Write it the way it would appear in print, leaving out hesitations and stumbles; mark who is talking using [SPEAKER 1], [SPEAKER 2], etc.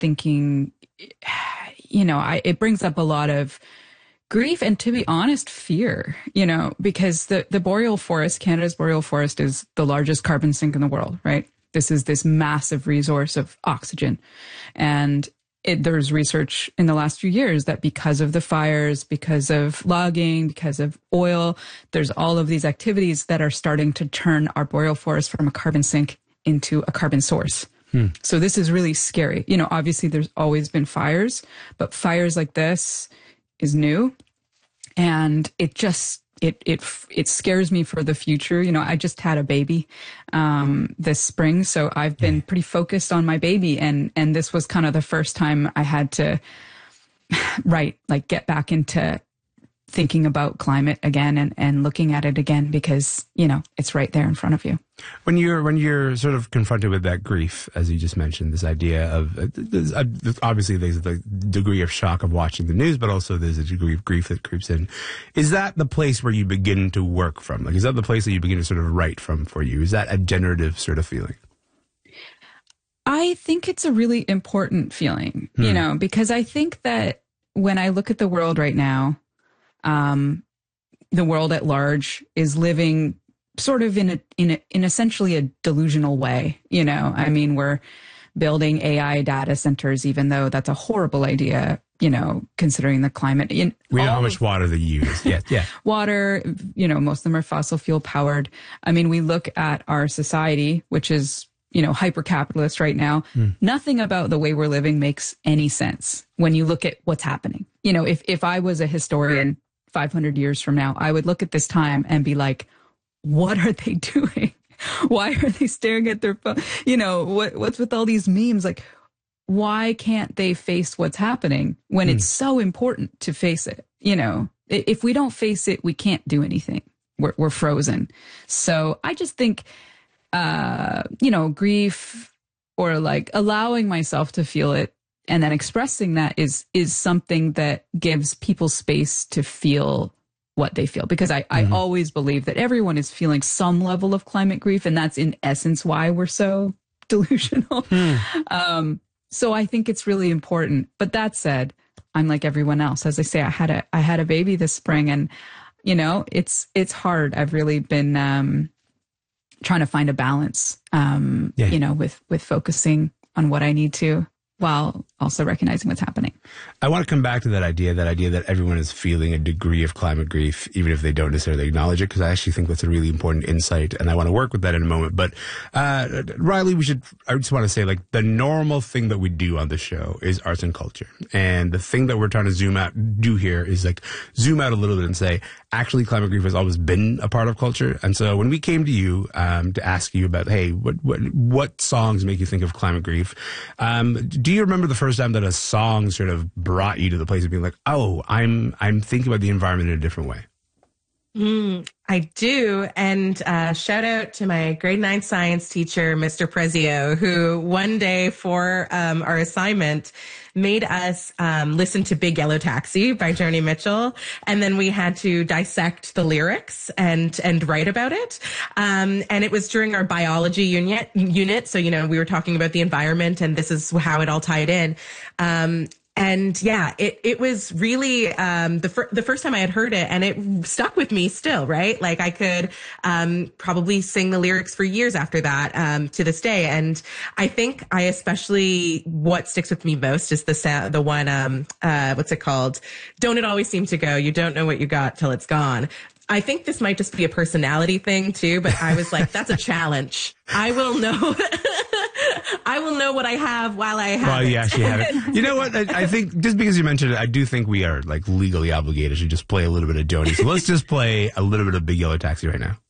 [SPEAKER 1] thinking, it brings up a lot of grief and, to be honest, fear, because the boreal forest, Canada's boreal forest, is the largest carbon sink in the world, right? This is this massive resource of oxygen. And there's research in the last few years that because of the fires, because of logging, because of oil, there's all of these activities that are starting to turn our boreal forest from a carbon sink into a carbon source. So this is really scary. Obviously there's always been fires, but fires like this is new. And it just, it scares me for the future. I just had a baby this spring, so I've been pretty focused on my baby, and this was kind of the first time I had to get back into thinking about climate again and looking at it again, because it's right there in front of you.
[SPEAKER 2] When you're sort of confronted with that grief, as you just mentioned, this idea of obviously there's the degree of shock of watching the news, but also there's a degree of grief that creeps in. Is that the place where you begin to work from? Is that the place that you begin to sort of write from for you? Is that a generative sort of feeling?
[SPEAKER 1] I think it's a really important feeling, because I think that when I look at the world right now, the world at large is living sort of in essentially a delusional way. We're building AI data centers, even though that's a horrible idea, considering the climate.
[SPEAKER 2] We know how much water they use. Yeah.
[SPEAKER 1] Water, most of them are fossil fuel powered. We look at our society, which is, hyper capitalist right now. Nothing about the way we're living makes any sense when you look at what's happening. If I was a historian 500 years from now, I would look at this time and be like, what are they doing? Why are they staring at their phone? What's with all these memes? Like, why can't they face what's happening when it's so important to face it? If we don't face it, we can't do anything. We're frozen. So I just think, grief, or allowing myself to feel it and then expressing that is something that gives people space to feel what they feel. Because I always believe that everyone is feeling some level of climate grief, and that's in essence why we're so delusional. So I think it's really important. But that said, I'm like everyone else. As I say, I had a baby this spring, and it's hard. I've really been trying to find a balance, with focusing on what I need to, while also recognizing what's happening.
[SPEAKER 2] I want to come back to that idea that everyone is feeling a degree of climate grief, even if they don't necessarily acknowledge it, because I actually think that's a really important insight, and I want to work with that in a moment. But Riley, I just want to say, the normal thing that we do on the show is arts and culture. And the thing that we're trying to do here is zoom out a little bit and say, actually, climate grief has always been a part of culture. And so when we came to you to ask you about, hey, what songs make you think of climate grief? Do you remember the first time that a song sort of brought you to the place of being like, oh, I'm thinking about the environment in a different way?
[SPEAKER 3] I do. And shout out to my grade 9 science teacher, Mr. Prezio, who one day for our assignment made us listen to Big Yellow Taxi by Joni Mitchell. And then we had to dissect the lyrics and write about it. And it was during our biology unit. So, we were talking about the environment, and this is how it all tied in. And yeah, it was really the first time I had heard it, and it stuck with me still, right? I could probably sing the lyrics for years after that to this day. And I think what sticks with me most is the one, what's it called? Don't it always seem to go? You don't know what you got till it's gone. I think this might just be a personality thing too, but I was like, that's a challenge. I will know. I will know what I have while I have
[SPEAKER 2] Well,
[SPEAKER 3] it.
[SPEAKER 2] you actually have it. You know what? I think just because you mentioned it, I do think we are legally obligated to just play a little bit of Joni. So let's just play a little bit of Big Yellow Taxi right now.